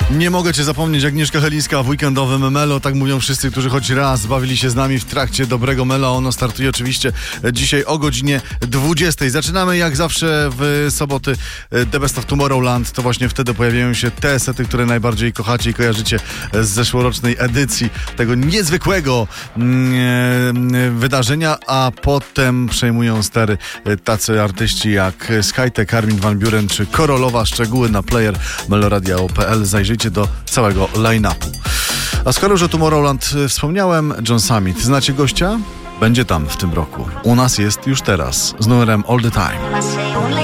Nie mogę cię zapomnieć, Agnieszka Chylińska w weekendowym Melo. Tak mówią wszyscy, którzy choć raz bawili się z nami w trakcie dobrego Melo. Ono startuje oczywiście dzisiaj o godzinie 20. Zaczynamy jak zawsze w soboty The Best of Tomorrowland. To właśnie wtedy pojawiają się te sety, które najbardziej kochacie i kojarzycie z zeszłorocznej edycji tego niezwykłego wydarzenia, a potem przejmują stery tacy artyści jak Skytek, Armin van Buuren czy Korolowa. Szczegóły na player meloradio.pl. Zajrzyjcie do całego line-upu. A skoro już o Tomorrowland wspomniałem, John Summit. Znacie gościa? Będzie tam w tym roku. U nas jest już teraz z numerem All the Time.